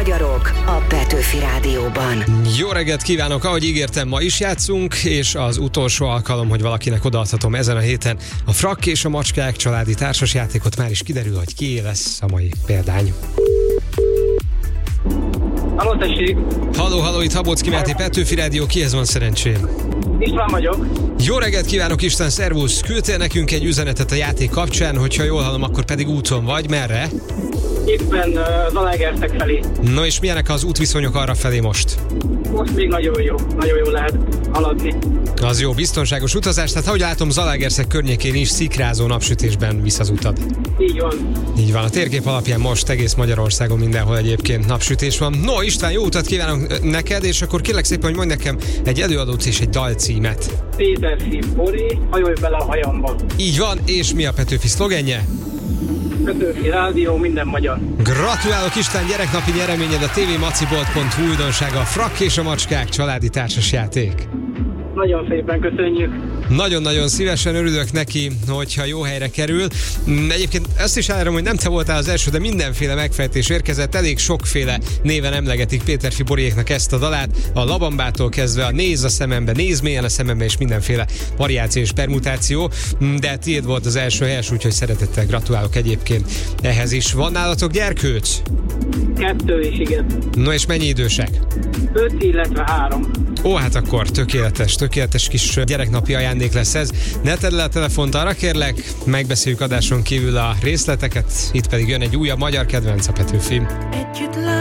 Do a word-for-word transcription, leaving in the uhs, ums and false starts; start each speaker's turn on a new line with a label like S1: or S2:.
S1: magyarok a Petőfi Rádióban.
S2: Jó reggelt kívánok, ahogy ígértem, ma is játszunk, és az utolsó alkalom, hogy valakinek odaadhatom ezen a héten a Frakk és a Macskák családi társasjátékot, már is kiderül, hogy kié lesz a mai példány.
S3: Halló, tessék!
S2: Halló, halló, itt Habocki Máté, Petőfi Rádió, kihez van szerencsém?
S3: István vagyok.
S2: Jó reggelt kívánok, Isten, szervusz! Küldtél nekünk egy üzenetet a játék kapcsán, hogyha jól hallom, akkor pedig úton vagy, merre?
S3: Éppen uh, Zalaegerszeg felé.
S2: No és milyenek az útviszonyok arra felé most?
S3: Most még nagyon jó, nagyon jó lehet haladni.
S2: Az jó, biztonságos utazás, tehát ahogy látom, Zalaegerszeg környékén is szikrázó napsütésben visz az utad.
S3: Így van.
S2: Így van, a térkép alapján most egész Magyarországon mindenhol egyébként napsütés van. No, István, jó utat kívánok neked, és akkor kérlek szépen, hogy mondj nekem egy előadót és egy dalcímet.
S3: Péterfi Bori, hajolj bele a hajamba.
S2: Így van, és mi a Petőfi szlogenje?
S3: Petőfi Rádió, minden magyar.
S2: Gratulálok, István, gyereknapi nyereményed a tvmacibolt pont hu újdonsága, a Frakk és a Macskák családi társasjáték.
S3: Nagyon szépen köszönjük.
S2: Nagyon-nagyon szívesen örülök neki, hogyha jó helyre kerül. Egyébként ezt is elárulom, hogy nem te voltál az első, de mindenféle megfejtés érkezett. Elég sokféle néven emlegetik Péterfi Boriéknak ezt a dalát. A Labambától kezdve a Nézz a szemembe, Nézz mélyen a szemembe, és mindenféle variáció és permutáció. De tiéd volt az első helyes, úgyhogy szeretettel gratulálok egyébként ehhez is. Van nálatok gyerkőc?
S3: Kettő is, igen.
S2: No és mennyi idősek?
S3: Öt, illetve három.
S2: Ó, hát akkor tökéletes, tökéletes kis gyereknapi ajándék lesz ez. Ne tedd le a telefont, arra kérlek, megbeszéljük adáson kívül a részleteket, itt pedig jön egy újabb magyar kedvenc, a Petőfi.